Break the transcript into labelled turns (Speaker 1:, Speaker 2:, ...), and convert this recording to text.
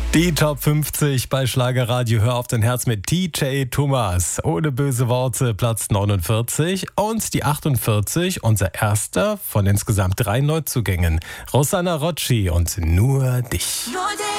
Speaker 1: Die Top 50 bei Schlagerradio Hör auf dein Herz mit DJ Thomas. Ohne böse Worte, Platz 49. Und die 48, unser erster von insgesamt 3 Neuzugängen. Rosanna Rocci und Nur dich.
Speaker 2: Nur dich.